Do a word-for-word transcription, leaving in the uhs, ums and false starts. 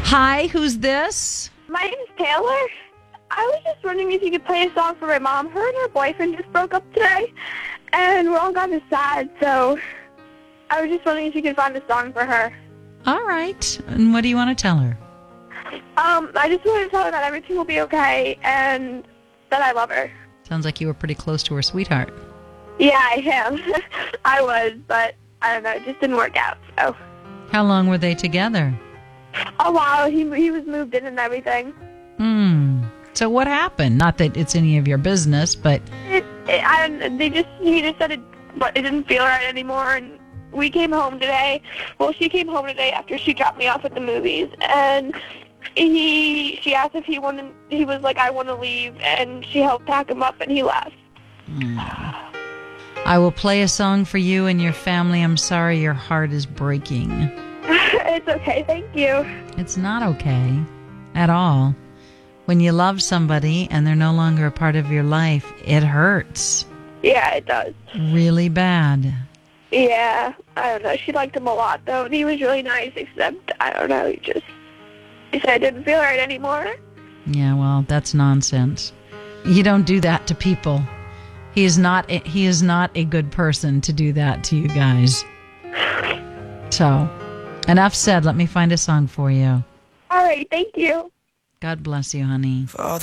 Hi, who's this? My name is Taylor. I was just wondering if you could play a song for my mom. Her and her boyfriend just broke up today, and we're all kind of sad, so I was just wondering if you could find a song for her. All right. And what do you want to tell her? Um, I just wanted to tell her that everything will be okay and that I love her. Sounds like you were pretty close to her sweetheart. Yeah, I am. I was, but I don't know, it just didn't work out, so. How long were they together? A while. He, he was moved in and everything. Hmm. So what happened? Not that it's any of your business, but... It, it, I don't, they just, he just said it, but it didn't feel right anymore, and we came home today. Well, she came home today after she dropped me off at the movies, and he, she asked if he wanted, he was like, I want to leave, and she helped pack him up, and he left. Mm. I will play a song for you and your family. I'm sorry your heart is breaking. It's okay, thank you. It's not okay at all. When you love somebody and they're no longer a part of your life, it hurts. Yeah, it does. Really bad. Yeah, I don't know. She liked him a lot, though, and he was really nice, except, I don't know, he just, he said it didn't feel right anymore. Yeah, well, that's nonsense. You don't do that to people. He is not, he is not a good person to do that to you guys. So, enough said. Let me find a song for you. All right, thank you. God bless you, honey.